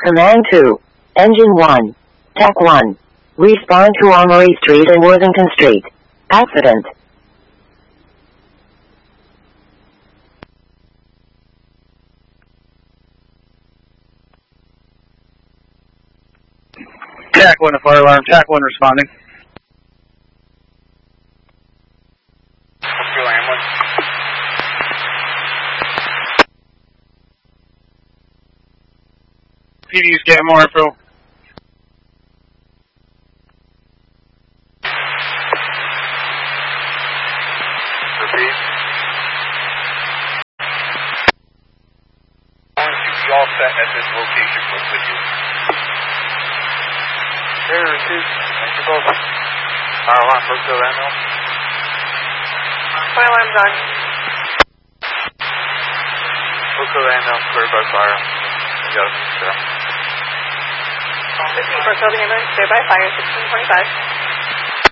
Command 2. Engine 1. Tech 1. Respond to Armory Street and Worthington Street. Accident. TAC 1 to fire alarm. TAC 1 responding. PD's getting more info. Repeat. Going to be all set at this location with you. Here it is. Thank you both. Fire alarm, Brookville Randall. Fire alarm's on. Brookville Randall, cleared by fire. We got a sure. 15 Brookville, the ambulance, cleared by fire, 1625.